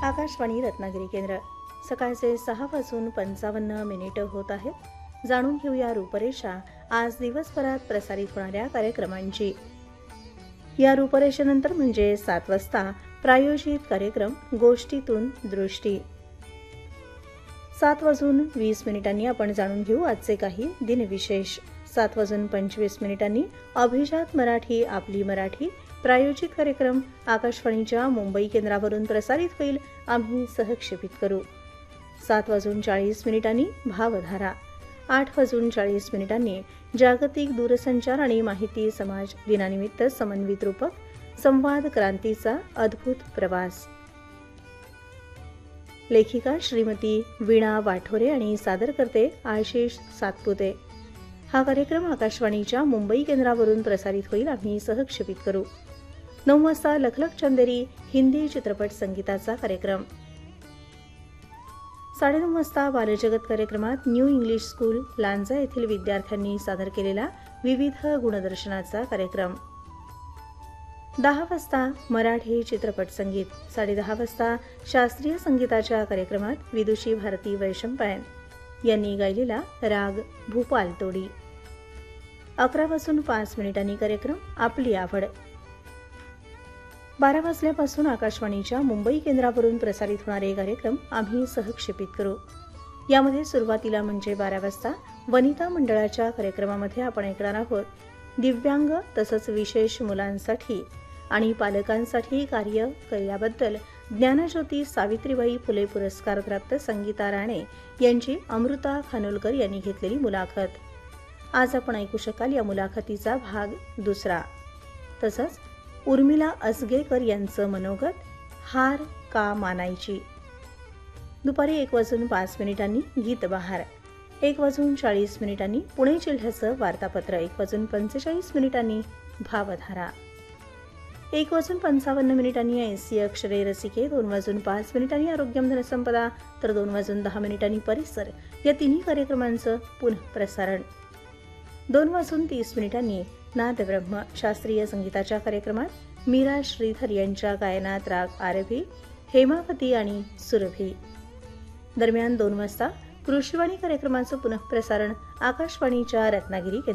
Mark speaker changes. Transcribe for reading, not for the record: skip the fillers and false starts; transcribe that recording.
Speaker 1: आकाशवाणी रत्नागिरी केंद्र. सकाळचे 6:55 होत आहेत. जाणून घेऊया रूपरेषा आज दिवसभरात प्रसारित होणाऱ्या कार्यक्रमांची. या रूपरेषेनंतर म्हणजे 7 वाजता प्रायोजित कार्यक्रम गोष्टीतून दृष्टी. 7:20 आपण जाणून घेऊ आजचे काही दिनविशेष. 7:25 अभिजात मराठी आपली मराठी प्रायोजित कार्यक्रम आकाशवाणीच्या मुंबई केंद्रावरून प्रसारित होईल. आम्ही सहक्षेपित करू. 7:40 भावधारा. 8:40 जागतिक दूरसंचार आणि माहिती समाज दिनानिमित्त समन्वित रूपक संवाद क्रांतीचा अद्भुत प्रवास. लेखिका श्रीमती वीणा वाठोरे आणि सादर करते आशिष सातपुते. हा कार्यक्रम आकाशवाणीच्या मुंबई केंद्रावरून प्रसारित होईल. आम्ही सहक्षेपित करू. 9 वाजता लखलख चंदेरी हिंदी चित्रपट संगीताचा कार्यक्रम. 9:30 वाजता बालजगत कार्यक्रमात न्यू इंग्लिश स्कूल लांजा येथील विद्यार्थ्यांनी सादर केलेला विविध गुणदर्शनाचा कार्यक्रम. 10 वाजता मराठी चित्रपट संगीत. 10:30 वाजता शास्त्रीय संगीताच्या कार्यक्रमात विदुषी भारती वैशंपायन यांनी गायलेला राग भूपाल तोडी. 11:05 कार्यक्रम आपली आवड. 12 वाजल्यापासून आकाशवाणीच्या मुंबई केंद्रावरून प्रसारित होणारे कार्यक्रम आम्ही सहक्षेपित करू. यामध्ये सुरुवातीला म्हणजे 12 वाजता वनिता मंडळाच्या कार्यक्रमामध्ये आपण ऐकणार आहोत दिव्यांग तसंच विशेष मुलांसाठी आणि पालकांसाठी कार्य केल्याबद्दल ज्ञानज्योती सावित्रीबाई फुले पुरस्कार प्राप्त संगीता राणे यांची अमृता खानोलकर यांनी घेतलेली मुलाखत. आज आपण ऐकू शकाल या मुलाखतीचा भाग 2. तसंच उर्मिला असगेकर यांचं मनोगत हार का मानायची. दुपारी 1:05 गीत बहार. 1:40 पुणे जिल्ह्याचं वार्तापत्र. 1:45 भावधारा. 1:55 ऐसी अक्षरे रसिके. 2:05 आरोग्यम धनसंपदा तर 2:10 परिसर या तिन्ही कार्यक्रमांचं पुनःप्रसारण. 2:30 नादब्रह्म शास्त्रीय संगीताच्या कार्यक्रमात मीरा श्रीधर यांच्या गायनात राग आरभी, हेमावती आणि सुरभी. दरम्यान 2 वाजता कृषीवाणी कार्यक्रमाचं पुनःप्रसारण आकाशवाणीच्या रत्नागिरी